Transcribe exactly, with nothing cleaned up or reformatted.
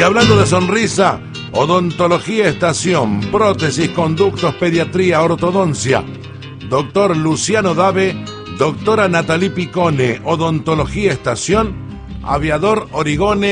hablando de sonrisa, odontología estación, prótesis, conductos, pediatría, ortodoncia. Doctor Luciano Dave, doctora Natalie Picone, odontología estación, Aviador Origone.